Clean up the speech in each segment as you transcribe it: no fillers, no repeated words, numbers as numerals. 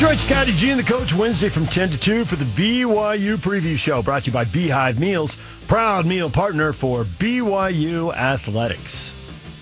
Join Scotty G and the Coach Wednesday from 10 to 2 for the BYU Preview Show, brought to you by Beehive Meals, proud meal partner for BYU Athletics.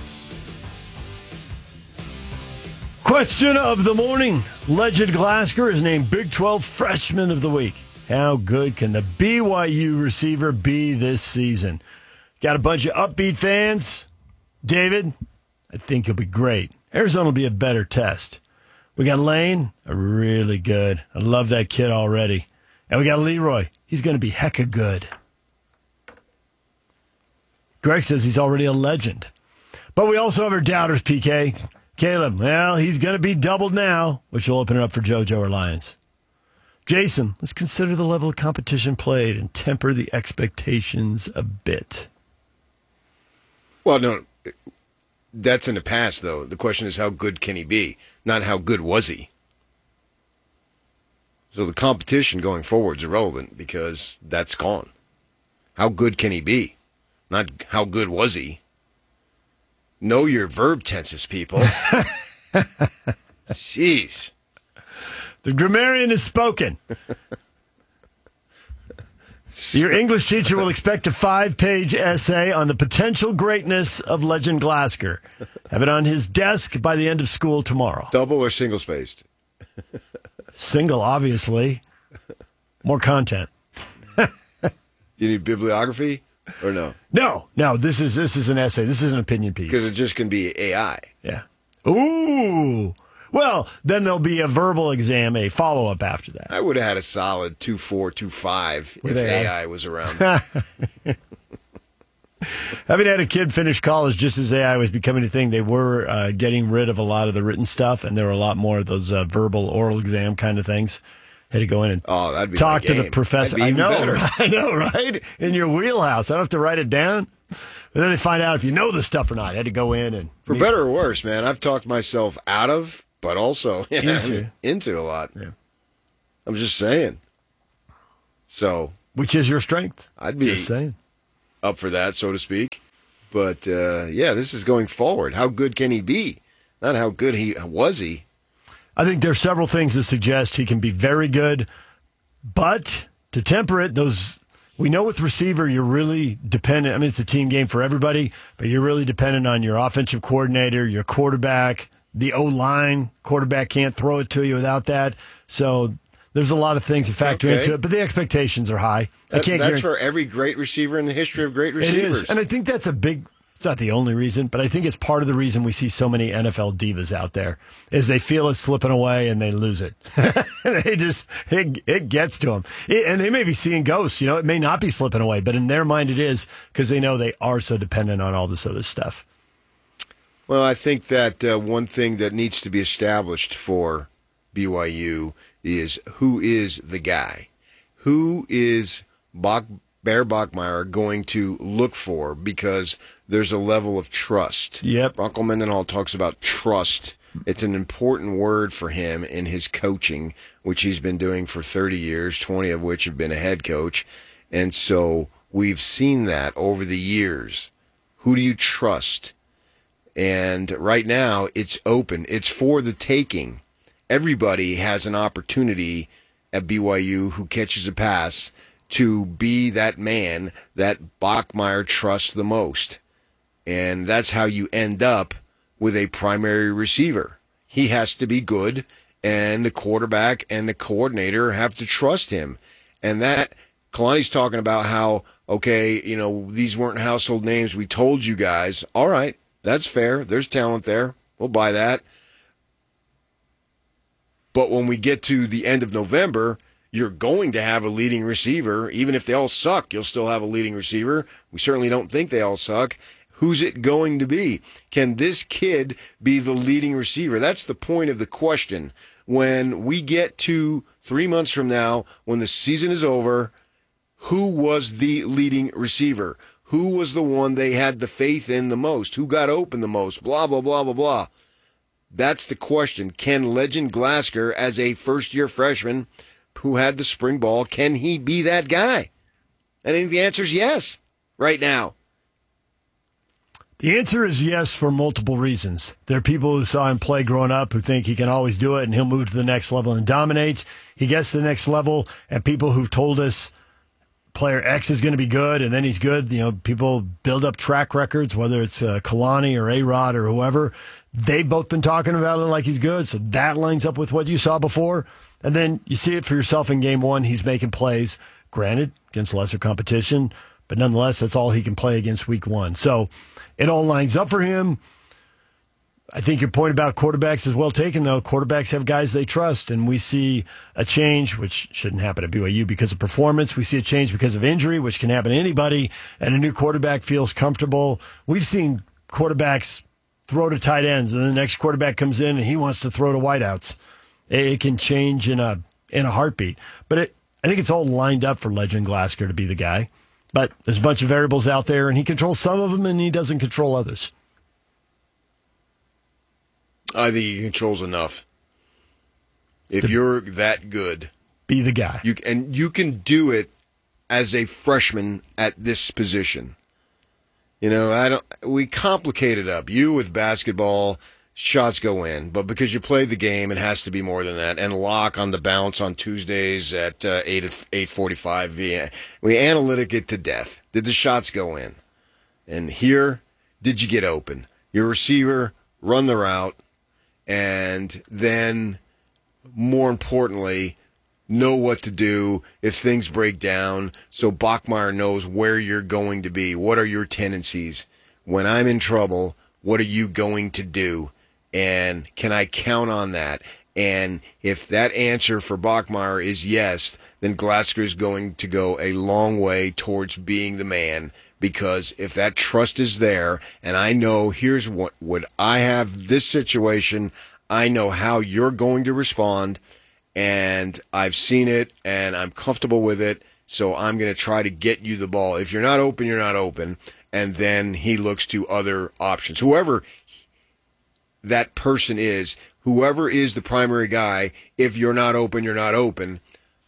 Question of the morning. Legend Glasgow is named Big 12 Freshman of the Week. How good can the BYU receiver be this season? Got a bunch of upbeat fans. David, I think he'll be great. Arizona will be a better test. We got Lane, really good. I love that kid already. And we got Leroy. He's going to be hecka good. Greg says he's already a legend. But we also have our doubters, PK. Caleb, well, he's going to be doubled now, which will open it up for JoJo or Lions. Jason, let's consider the level of competition played and temper the expectations a bit. Well, no, that's in the past, though. The question is, how good can he be? Not how good was he? So the competition going forward is irrelevant because that's gone. How good can he be? Not how good was he? Know your verb tenses, people. Jeez. The grammarian is spoken. Your English teacher will expect a 5-page essay on the potential greatness of Legend Glasgow. Have it on his desk by the end of school tomorrow. Double or single-spaced? Single, obviously. More content. You need bibliography or no? No. This is an essay. This is an opinion piece. Because it just can be AI. Yeah. Ooh. Well, then there'll be a verbal exam, a follow-up after that. I would have had a solid 2.4, 2.5 if AI was around. Having had a kid finish college just as AI was becoming a thing, they were getting rid of a lot of the written stuff, and there were a lot more of those verbal oral exam kind of things. Had to go in and that'd be talk to the professor. I know, right? In your wheelhouse. I don't have to write it down. But then they find out if you know the stuff or not. I had to go in and... For better or worse, man, I've talked myself out of, but also into a lot. Yeah. I'm just saying. So... Which is your strength. I'd be just saying. Up for that, so to speak. But, this is going forward. How good can he be? Not how good was he. I think there's several things that suggest he can be very good, but to temper it, we know with receiver, you're really dependent. I mean, it's a team game for everybody, but you're really dependent on your offensive coordinator, your quarterback, the O-line. Quarterback can't throw it to you without that. So there's a lot of things that factor into it, but the expectations are high. That's for every great receiver in the history of great receivers. It is, and I think that's it's not the only reason, but I think it's part of the reason we see so many NFL divas out there is they feel it slipping away and they lose it. It gets to them. And they may be seeing ghosts. It may not be slipping away, but in their mind it is because they know they are so dependent on all this other stuff. Well, I think that one thing that needs to be established for BYU is who is the guy? Who is Bear Bachmeier going to look for, because there's a level of trust. Yep. Bronco Mendenhall talks about trust. It's an important word for him in his coaching, which he's been doing for 30 years, 20 of which have been a head coach. And so we've seen that over the years. Who do you trust? And right now it's open. It's for the taking. Everybody has an opportunity at BYU who catches a pass to be that man that Bachmeier trusts the most. And that's how you end up with a primary receiver. He has to be good, and the quarterback and the coordinator have to trust him. And that, Kalani's talking about how, these weren't household names. We told you guys. All right, that's fair. There's talent there. We'll buy that. But when we get to the end of November, you're going to have a leading receiver. Even if they all suck, you'll still have a leading receiver. We certainly don't think they all suck. Who's it going to be? Can this kid be the leading receiver? That's the point of the question. When we get to 3 months from now, when the season is over, who was the leading receiver? Who was the one they had the faith in the most? Who got open the most? Blah, blah, blah, blah, blah. That's the question. Can Legend Glasgow, as a first-year freshman who had the spring ball, can he be that guy? I think the answer is yes right now. The answer is yes for multiple reasons. There are people who saw him play growing up who think he can always do it and he'll move to the next level and dominate. He gets to the next level, and people who've told us player X is going to be good and then he's good, people build up track records, whether it's Kalani or A-Rod or whoever. They've both been talking about it like he's good, so that lines up with what you saw before. And then you see it for yourself in game one. He's making plays, granted, against lesser competition, but nonetheless, that's all he can play against week one. So it all lines up for him. I think your point about quarterbacks is well taken, though. Quarterbacks have guys they trust, and we see a change, which shouldn't happen at BYU because of performance. We see a change because of injury, which can happen to anybody, and a new quarterback feels comfortable. We've seen quarterbacks throw to tight ends, and the next quarterback comes in and he wants to throw to wideouts. It can change in a heartbeat. But I think it's all lined up for Legend Glasgow to be the guy. But there's a bunch of variables out there, and he controls some of them, and he doesn't control others. I think he controls enough. If you're that good, be the guy. You can do it as a freshman at this position. We complicate it up. You with basketball, shots go in, but because you play the game, it has to be more than that. And lock on the bounce on Tuesdays at 8:45. We analytic it to death. Did the shots go in? And here, did you get open? Your receiver run the route, and then, more importantly, know what to do if things break down, so Bachmeier knows where you're going to be. What are your tendencies? When I'm in trouble, what are you going to do? And can I count on that? And if that answer for Bachmeier is yes, then Glasgow is going to go a long way towards being the man, because if that trust is there, and I know here's what I have this situation, I know how you're going to respond, and I've seen it, and I'm comfortable with it, so I'm going to try to get you the ball. If you're not open, you're not open. And then he looks to other options. Whoever that person is, whoever is the primary guy, if you're not open, you're not open.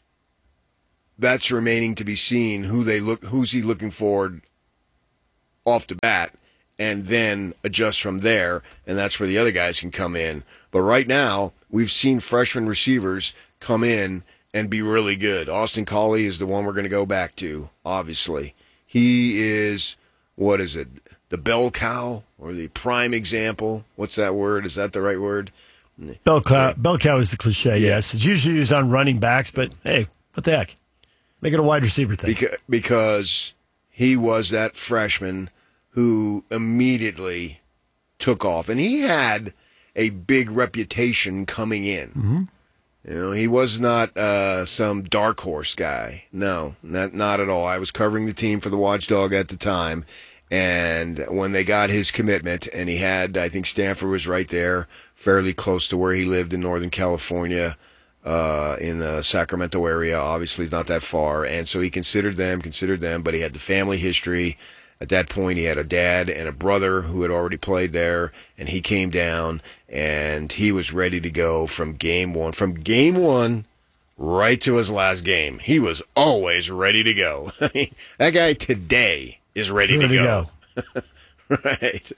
That's remaining to be seen, who's he looking for off the bat, and then adjust from there, and that's where the other guys can come in. But right now, we've seen freshman receivers come in and be really good. Austin Collie is the one we're going to go back to, obviously. He is, the bell cow or the prime example? What's that word? Is that the right word? Bell cow is the cliche, yes. It's usually used on running backs, but hey, what the heck? Make it a wide receiver thing. Because he was that freshman who immediately took off. And he had a big reputation coming in. Mm-hmm. He was not some dark horse guy. No, not at all. I was covering the team for the Watchdog at the time, and when they got his commitment, and he had, I think Stanford was right there, fairly close to where he lived in Northern California, in the Sacramento area. Obviously, it's not that far, and so he considered them, but he had the family history. At that point, he had a dad and a brother who had already played there, and he came down, and he was ready to go from game one. From game one right to his last game, he was always ready to go. That guy today is ready to go. Right.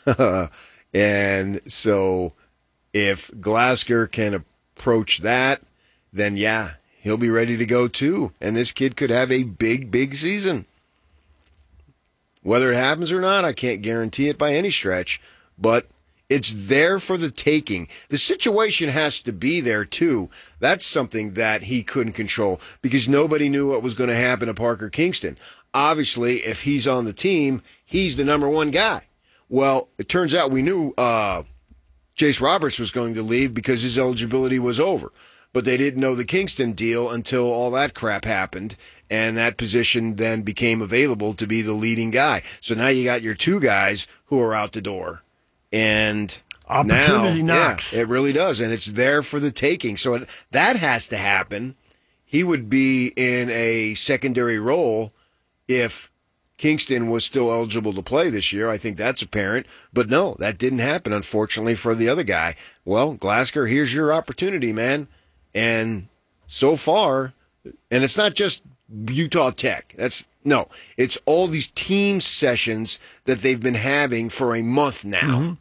And so if Glasgow can approach that, then yeah, he'll be ready to go too. And this kid could have a big, big season. Whether it happens or not, I can't guarantee it by any stretch, but it's there for the taking. The situation has to be there, too. That's something that he couldn't control because nobody knew what was going to happen to Parker Kingston. Obviously, if he's on the team, he's the number one guy. Well, it turns out we knew Jace Roberts was going to leave because his eligibility was over. But they didn't know the Kingston deal until all that crap happened, and that position then became available to be the leading guy. So now you got your two guys who are out the door. And opportunity knocks. Yeah, it really does, and it's there for the taking. So that has to happen. He would be in a secondary role if Kingston was still eligible to play this year. I think that's apparent. But no, that didn't happen, unfortunately, for the other guy. Well, Glasgow, here's your opportunity, man. And so far, and it's not just Utah Tech. It's all these team sessions that they've been having for a month now.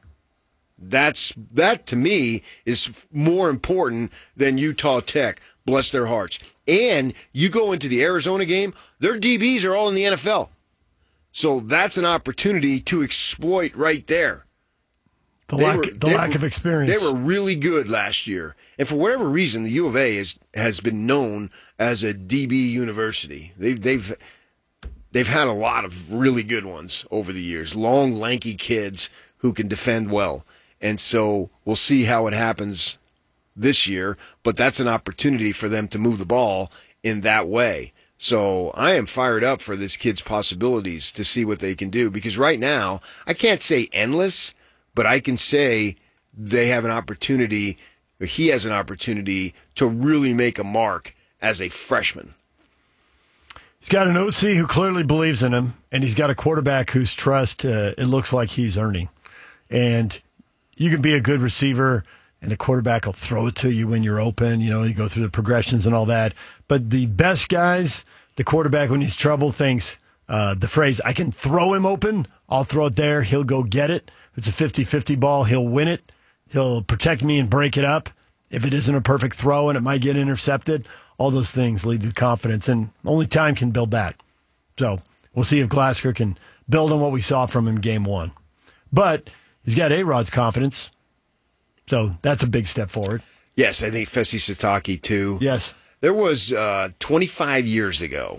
That to me is more important than Utah Tech. Bless their hearts. And you go into the Arizona game, their DBs are all in the NFL. So that's an opportunity to exploit right there. The lack of experience. They were really good last year. And for whatever reason, the U of A has been known as a DB university. They've had a lot of really good ones over the years. Long, lanky kids who can defend well. And so we'll see how it happens this year, but that's an opportunity for them to move the ball in that way. So I am fired up for this kid's possibilities to see what they can do, because right now, I can't say endless, but I can say they have an opportunity, or he has an opportunity to really make a mark as a freshman. He's got an OC who clearly believes in him, and he's got a quarterback whose trust it looks like he's earning. And you can be a good receiver, and the quarterback will throw it to you when you're open. You know, you go through the progressions and all that. But the best guys, the quarterback, when he's trouble, thinks the phrase, I can throw him open. I'll throw it there. He'll go get it. If it's a 50-50 ball, he'll win it. He'll protect me and break it up. If it isn't a perfect throw and it might get intercepted, all those things lead to confidence, and only time can build that. So we'll see if Glasgow can build on what we saw from him game one. But he's got A-Rod's confidence, so that's a big step forward. Yes, I think Fesi Sataki, too. Yes. There was 25 years ago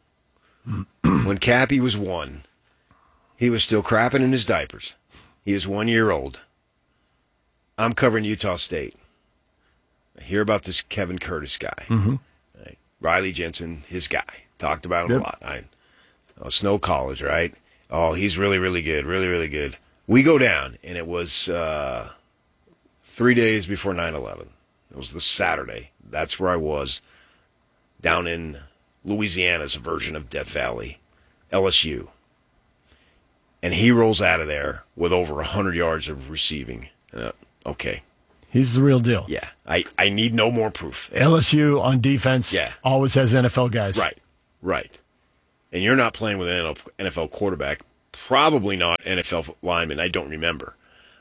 when Cappy was one. He was still crapping in his diapers. He is 1 year old. I'm covering Utah State. I hear about this Kevin Curtis guy. Right. Riley Jensen, his guy. Talked about him a lot. Snow College, right? Oh, he's really, really good. Really, really good. We go down, and it was 3 days before 9/11. It was the Saturday. That's where I was, down in Louisiana's version of Death Valley, LSU. And he rolls out of there with over 100 yards of receiving. Okay. He's the real deal. Yeah. I need no more proof. LSU on defense always has NFL guys. Right. And you're not playing with an NFL quarterback, probably not NFL lineman. I don't remember.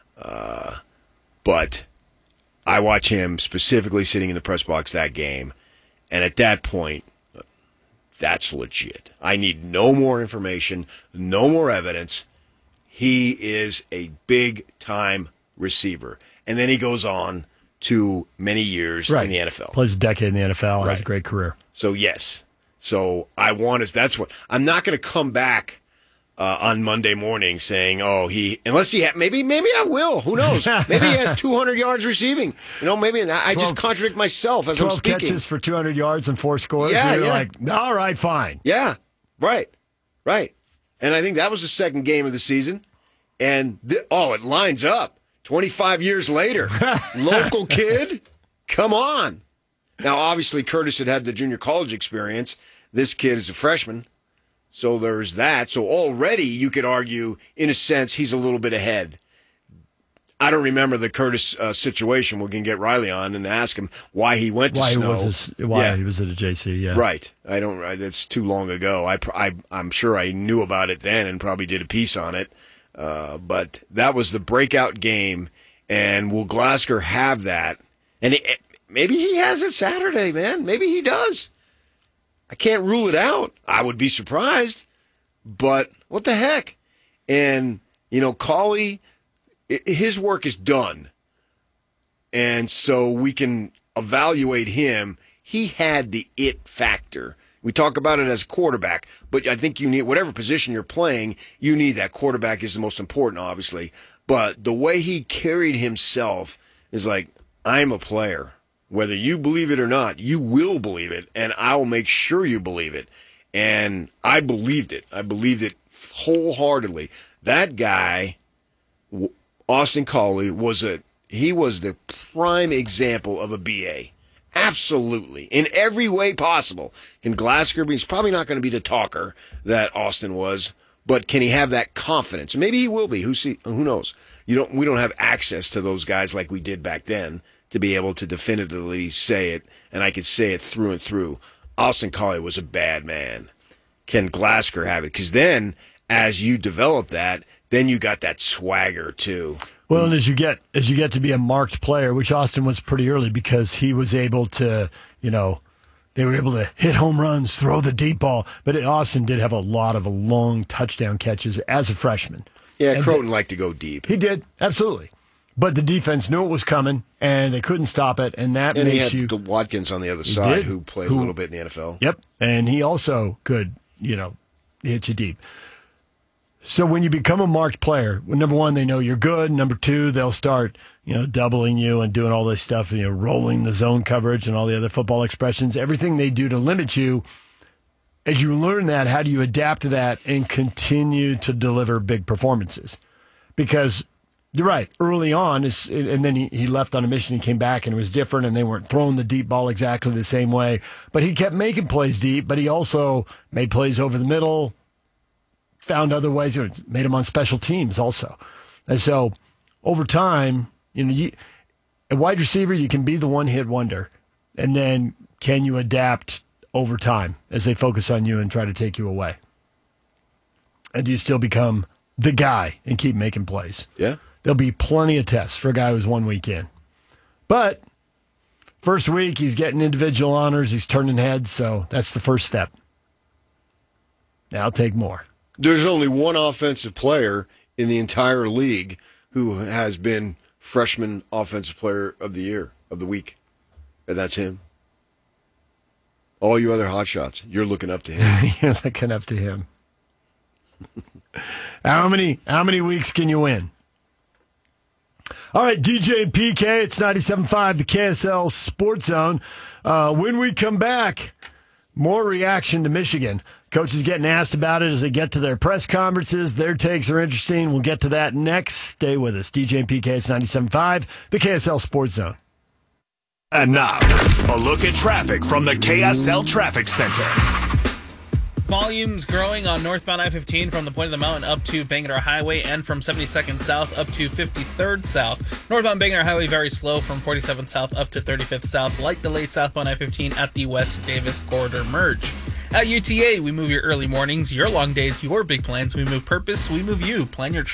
But I watch him specifically sitting in the press box that game, and at that point, that's legit. I need no more information, no more evidence. He is a big-time receiver. And then he goes on to many years in the NFL. Plays a decade in the NFL, has a great career. So, yes. So, I'm not going to come back on Monday morning saying, maybe I will. Who knows? Maybe he has 200 yards receiving. Maybe I just contradict myself as I'm speaking. 12 catches for 200 yards and 4 scores. Yeah, you're like, all right, fine. Yeah, right. And I think that was the second game of the season. And, it lines up. 25 years later. Local kid? Come on. Now, obviously, Curtis had the junior college experience. This kid is a freshman. So there's that. So already you could argue, in a sense, he's a little bit ahead. I don't remember the Curtis situation. We can get Riley on and ask him why he went to Snow. He was at a JC, yeah. Right. That's too long ago. I'm sure I knew about it then and probably did a piece on it. But that was the breakout game, and will Glasgow have that? And maybe he has it Saturday, man. Maybe he does. I can't rule it out. I would be surprised, but what the heck? And, Cauley, his work is done, and so we can evaluate him. He had the it factor. We talk about it as a quarterback, but I think you need, whatever position you're playing, you need that. Quarterback is the most important, obviously. But the way he carried himself is like, I'm a player. Whether you believe it or not, you will believe it, and I'll make sure you believe it. And I believed it. I believed it wholeheartedly. That guy, Austin Cauley, was the prime example of a BA. Absolutely. In every way possible. Can Glasgow be? He's probably not going to be the talker that Austin was, but can he have that confidence? Maybe he will be. Who knows? We don't have access to those guys like we did back then to be able to definitively say it, and I could say it through and through. Austin Collie was a bad man. Can Glasgow have it? Because then, as you develop that, then you got that swagger too. Well, and as you get to be a marked player, which Austin was pretty early because he was able to, they were able to hit home runs, throw the deep ball. But Austin did have a lot of long touchdown catches as a freshman. Yeah, and Croton liked to go deep. He did, absolutely. But the defense knew it was coming, and they couldn't stop it, and that makes you... And he had Watkins on the other side who played a little bit in the NFL. Yep, and he also could, hit you deep. So when you become a marked player, number one, they know you're good. Number two, they'll start, doubling you and doing all this stuff, rolling the zone coverage and all the other football expressions. Everything they do to limit you. As you learn that, how do you adapt to that and continue to deliver big performances? Because you're right, early on, and then he left on a mission, he came back and it was different, and they weren't throwing the deep ball exactly the same way. But he kept making plays deep, but he also made plays over the middle, found other ways, made them on special teams also. And so over time, a wide receiver, you can be the one-hit wonder. And then can you adapt over time as they focus on you and try to take you away? And do you still become the guy and keep making plays? Yeah. There'll be plenty of tests for a guy who's 1 week in. But first week, he's getting individual honors. He's turning heads, so that's the first step. Now I'll take more. There's only one offensive player in the entire league who has been freshman offensive player of the year, of the week, and that's him. All you other hotshots, you're looking up to him. You're looking up to him. How many weeks can you win? All right, DJ and PK, it's 97.5, the KSL Sports Zone. When we come back, more reaction to Michigan. Coaches getting asked about it as they get to their press conferences. Their takes are interesting. We'll get to that next. Stay with us. DJ and PK, it's 97.5, the KSL Sports Zone. And now, a look at traffic from the KSL Traffic Center. Volumes growing on northbound I-15 from the point of the mountain up to Bangor Highway and from 72nd South up to 53rd South. Northbound Bangor Highway very slow from 47th South up to 35th South. Light delays southbound I-15 at the West Davis Corridor merge. At UTA, we move your early mornings, your long days, your big plans. We move purpose, we move you. Plan your